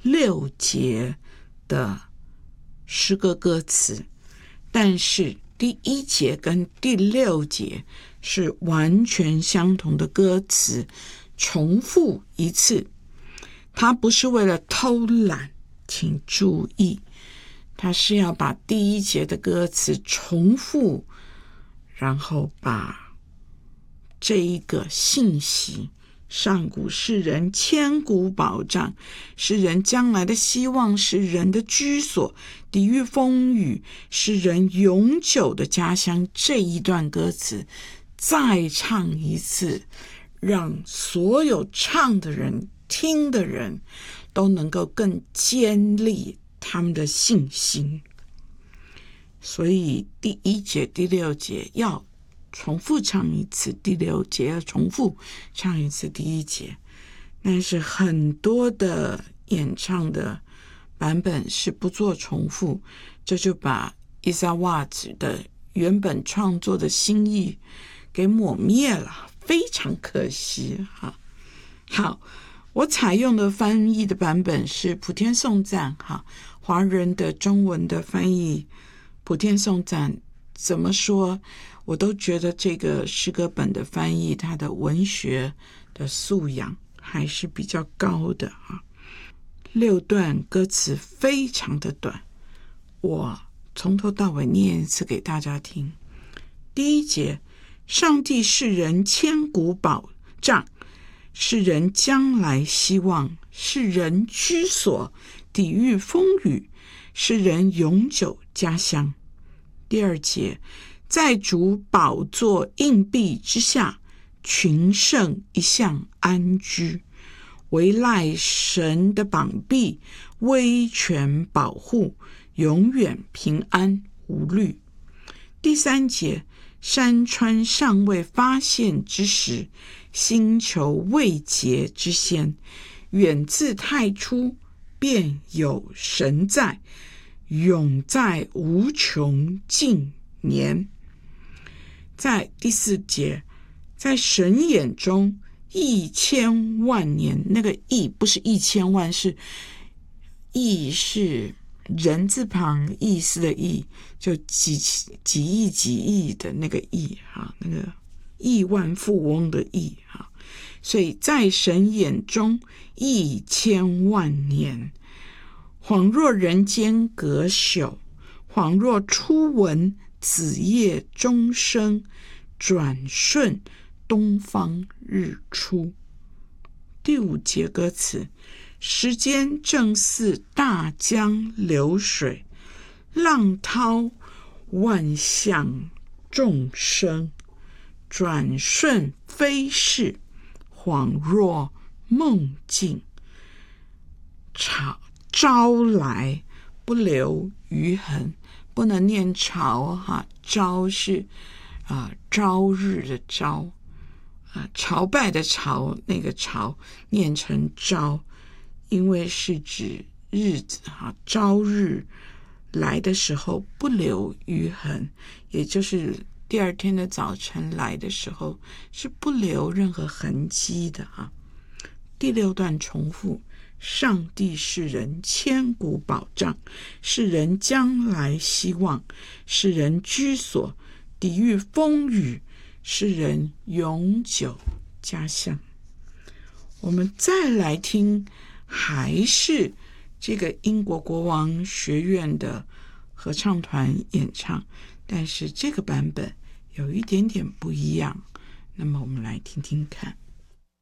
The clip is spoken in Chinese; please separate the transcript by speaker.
Speaker 1: 6节的诗歌歌词，但是第1节跟第6节是完全相同的歌词，重复一次。它不是为了偷懒，请注意，它是要把第1节的歌词重复，然后把这一个信息，上古是人千古保障，是人将来的希望，是人的居所，抵御风雨，是人永久的家乡，这一段歌词再唱一次，让所有唱的人听的人都能够更坚立他们的信心。所以第1节第6节要重复唱一次，第6节要重复唱一次第1节。但是很多的演唱的版本是不做重复，这就把伊萨瓦兹的原本创作的心意给抹灭了，非常可惜。好，我采用的翻译的版本是普天颂赞，华人的中文的翻译普天颂赞，怎么说我都觉得这个诗歌本的翻译，它的文学的素养还是比较高的。6段歌词非常的短，我从头到尾念一次给大家听。第1节，上帝是人千古保障，是人将来希望，是人居所，抵御风雨，是人永久家乡。第2节，在主宝座硬币之下，群圣一向安居，唯赖神的膀臂，威权保护，永远平安无虑。第3节，山川尚未发现之时，星球未结之先，远自太初便有神在，永在无穷近年。在第4节，在神眼中1000万年，那个亿不是1000万，是亿是人字旁意思的亿，就几亿的那个亿，那个亿万富翁的亿。所以在神眼中1000万年，恍若人间隔朽，恍若初闻子夜钟声，转瞬东方日出。第5节歌词，时间正似大江流水，浪涛万象众生，转瞬飞逝，恍若梦境，朝来不留余痕。不能念朝朝是朝日的朝，朝拜的朝，那个朝念成朝，因为是指日子朝日来的时候不留余痕，也就是第2天的早晨来的时候是不留任何痕迹的。第6段重复，上帝是人千古保障，是人将来希望，是人居所，抵御风雨，是人永久家乡。我们再来听，还是这个英国国王学院的合唱团演唱，但是这个版本有一点点不一样，那么我们来听听看。